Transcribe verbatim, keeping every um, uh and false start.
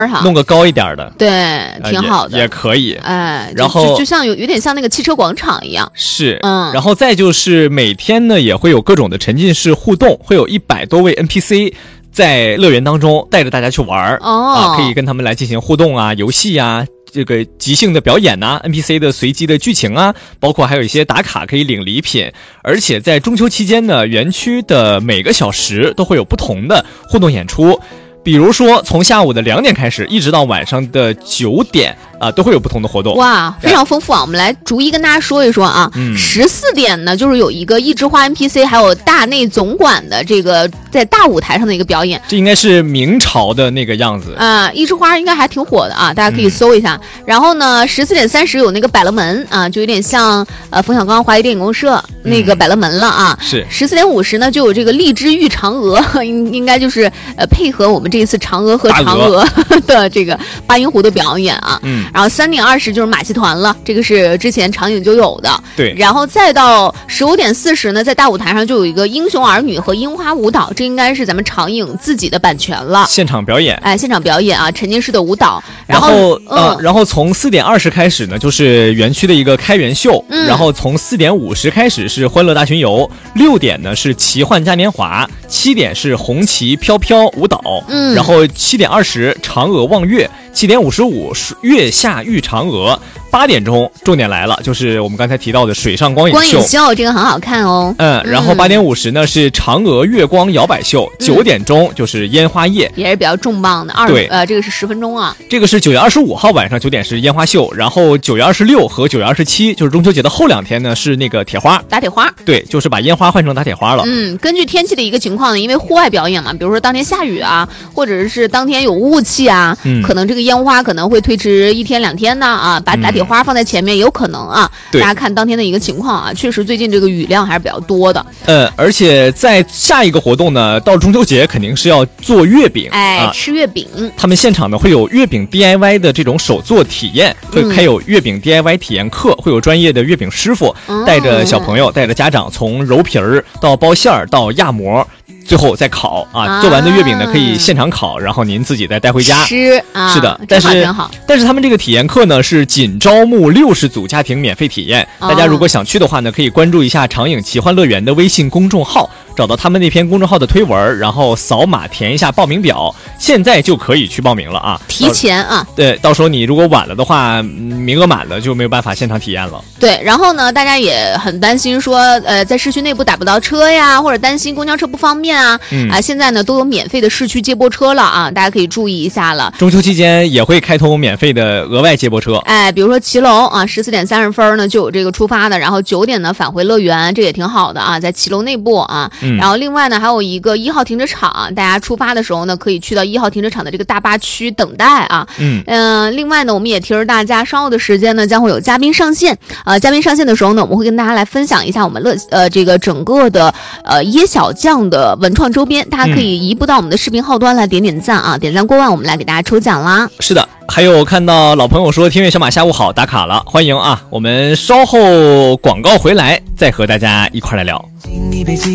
弄个高一点的， 对，挺好的， 呃、也, 也可以。 哎， 然后就, 就像有有点像那个汽车广场一样。 是， 嗯。 然后再就是每天呢也会有各种的沉浸式互动，会有一百多位 N P C 在乐园当中带着大家去玩哦、 啊，可以跟他们来进行互动啊、游戏啊。这个即兴的表演呐、啊、，N P C 的随机的剧情啊，包括还有一些打卡可以领礼品，而且在中秋期间呢，园区的每个小时都会有不同的互动演出。比如说，从下午的两点开始，一直到晚上的九点啊、呃，都会有不同的活动。 哇，非常丰富啊！我们来逐一跟大家说一说啊。 嗯， 十四点呢，就是有一个一枝花 N P C， 还有大内总管的这个在大舞台上的一个表演。 这应该是明朝的那个样子啊、呃，一枝花应该还挺火的啊，大家可以搜一下。嗯、然后呢，十四点三十有那个百乐门啊，就有点像呃冯小刚华谊电影公社那个百乐门了啊。 嗯、是。 十四点五十呢，就有这个荔枝遇嫦娥，应应该就是呃配合我们这一次嫦娥和嫦娥的这个八音壶的表演啊。 嗯。 然后三点二十就是马戏团了，这个是之前长影就有的。 对。 然后再到十五点四十呢，在大舞台上就有一个英雄儿女和樱花舞蹈，这应该是咱们长影自己的版权了。 现场表演。 哎，现场表演啊，沉浸式的舞蹈。 然后， 然后嗯、 呃，然后从四点二十开始呢，就是园区的一个开园秀。 嗯。 然后从四点五十开始是欢乐大巡游，六点呢是奇幻嘉年华，七点是红旗飘飘舞蹈。 嗯。 然后七点二十嫦娥望月，七点五十五月下遇嫦娥。八点钟，重点来了，就是我们刚才提到的水上光影秀。 光影秀这个很好看哦。 嗯，然后八点五十呢是嫦娥月光摇摆秀，九、嗯、点钟就是烟花夜， 也是比较重磅的。二对， 呃，这个是十分钟啊。 这个是九月二十五号晚上九点是烟花秀，然后九月二十六和九月二十七就是中秋节的后两天呢是那个铁花打铁花。 对，就是把烟花换成打铁花了。 嗯，根据天气的一个情况呢，因为户外表演嘛，比如说当天下雨啊，或者是当天有雾气啊， 嗯， 可能这个烟花可能会推迟一天两天呢啊，把打铁花放在前面。嗯有可能啊，大家看当天的一个情况啊，确实最近这个雨量还是比较多的。 呃，而且在下一个活动呢，到中秋节肯定是要做月饼， 哎， 啊、 吃月饼。 他们现场呢会有月饼 D I Y 的这种手作体验，会开有月饼 D I Y 体验课，会有专业的月饼师傅、嗯、带着小朋友、带着家长，从揉皮儿到包馅儿到压模。最后再烤啊， 啊， 做完的月饼呢可以现场烤，然后您自己再带回家吃啊。 是的，但是但是他们这个体验课呢是仅招募六十组家庭免费体验， 哦、 大家如果想去的话呢，可以关注一下长影奇幻乐园的微信公众号，找到他们那篇公众号的推文，然后扫码填一下报名表，现在就可以去报名了啊！ 提前啊， 对，到时候你如果晚了的话，名额满了就没有办法现场体验了。 对，然后呢，大家也很担心说，呃，在市区内部打不到车呀，或者担心公交车不方便啊， 嗯、 啊，现在呢都有免费的市区接驳车了啊，大家可以注意一下了。 中秋期间也会开通免费的额外接驳车， 哎，比如说骑楼啊，十四点三十分呢就有这个出发的，然后九点呢返回乐园，这也挺好的啊，在骑楼内部啊。 嗯、 然后另外呢还有一个一号停车场，大家出发的时候呢可以去到一号停车场的这个大巴区等待啊。 嗯嗯、呃，另外呢我们也提示大家，稍后的时间呢将会有嘉宾上线，呃，嘉宾上线的时候呢我们会跟大家来分享一下我们乐呃这个整个的呃椰小酱的文创周边，大家可以移步到我们的视频号端来点点赞啊，点赞过万我们来给大家抽奖啦。 是的，还有看到老朋友说天悦小马下午好打卡了，欢迎啊，我们稍后广告回来再和大家一块来聊。